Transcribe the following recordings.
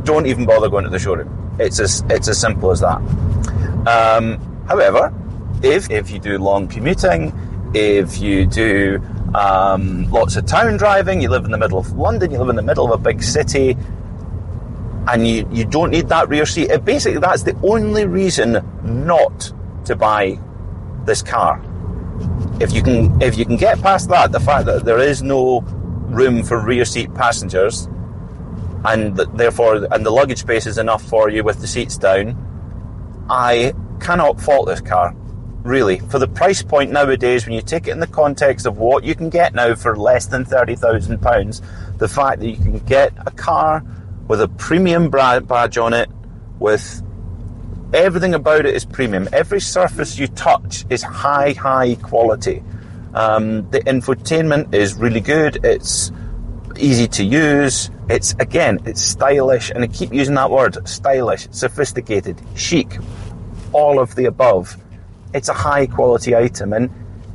don't even bother going to the showroom. It's as simple as that. However, if you do long commuting, if you do lots of town driving, you live in the middle of London, you live in the middle of a big city, and you don't need that rear seat, basically that's the only reason not to buy this car. If you can get past that, the fact that there is no room for rear seat passengers, and the luggage space is enough for you with the seats down, I cannot fault this car, really. For the price point nowadays, when you take it in the context of what you can get now for less than £30,000, the fact that you can get a car with a premium badge on it, with everything about it is premium. Every surface you touch is high quality. The infotainment is really good. It's easy to use. It's stylish, and I keep using that word, stylish, sophisticated, chic, all of the above. It's a high quality item, and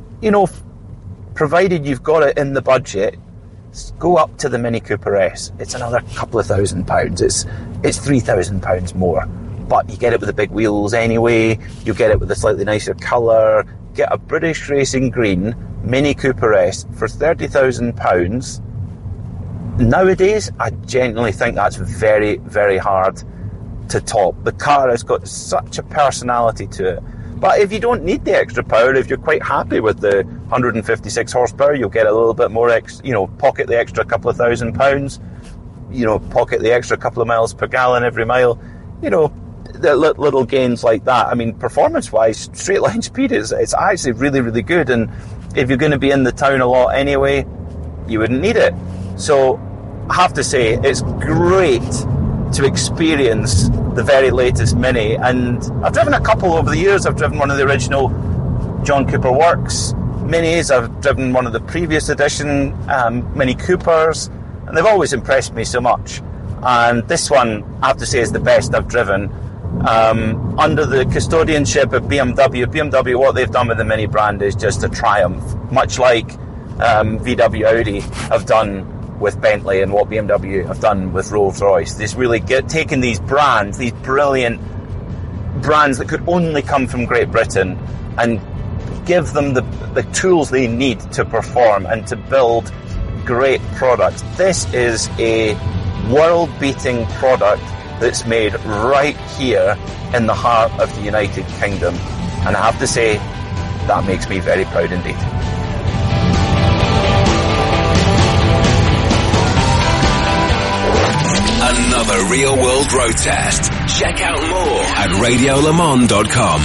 provided you've got it in the budget, go up to the Mini Cooper S. It's another couple of £1,000. It's £3,000 more, but you get it with the big wheels anyway. You get it with a slightly nicer colour. Get a British Racing Green Mini Cooper S for £30,000. Nowadays, I genuinely think that's very, very hard to top. The car has got such a personality to it. But if you don't need the extra power, if you're quite happy with the 156 horsepower, you'll get a little bit more, pocket the extra couple of £1,000, pocket the extra couple of miles per gallon every mile, the little gains like that. I mean, performance-wise, straight line speed it's actually really, really good. And if you're going to be in the town a lot anyway, you wouldn't need it. So I have to say, it's great to experience the very latest Mini, and I've driven a couple over the years. I've driven one of the original John Cooper Works Minis, I've driven one of the previous edition Mini Coopers, and they've always impressed me so much. And this one, I have to say, is the best I've driven. Under the custodianship of BMW, what they've done with the Mini brand is just a triumph, much like VW Audi have done with Bentley and what BMW have done with Rolls-Royce. They've really taken these brands, these brilliant brands that could only come from Great Britain, and give them the tools they need to perform and to build great products. This is a world-beating product that's made right here in the heart of the United Kingdom. And I have to say, that makes me very proud indeed. Another Real World Road Test. Check out more at radiolemans.com.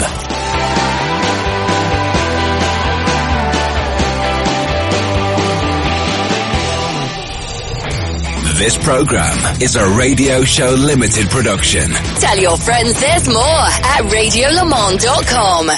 This program is a Radio Show Limited production. Tell your friends there's more at radiolemans.com.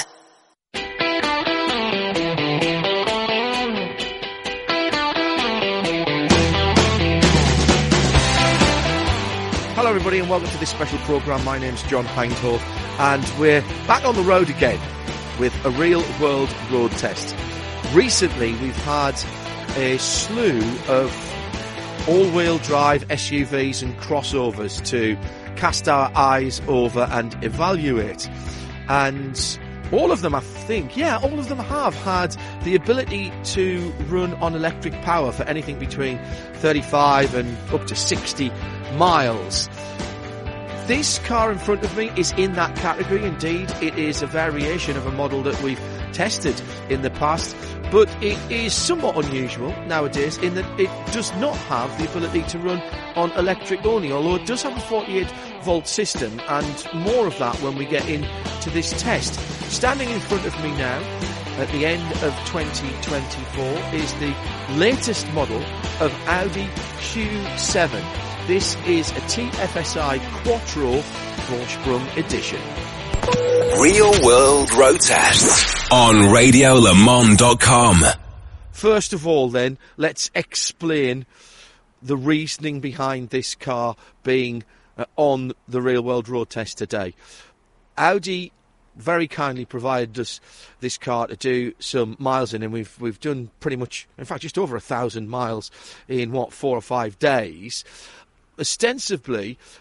Hello everybody and welcome to this special programme. My name's John Hindhaugh and we're back on the road again with a Real World Road Test. Recently we've had a slew of all-wheel drive SUVs and crossovers to cast our eyes over and evaluate. And all of them, I think, all of them have had the ability to run on electric power for anything between 35 and up to 60 miles. This car in front of me is in that category. Indeed, it is a variation of a model that we've tested in the past, but it is somewhat unusual nowadays in that it does not have the ability to run on electric only, although it does have a 48 volt system, and more of that when we get into this test. Standing in front of me now at the end of 2024 is the latest model of Audi Q7. This is a TFSI Quattro Vorsprung edition. Real World Road Test on radiolemans.com. First of all then, let's explain the reasoning behind this car being on the Real World Road Test today. Audi very kindly provided us this car to do some miles in, and we've done pretty much, in fact, just over 1,000 miles in 4 or 5 days. Ostensibly,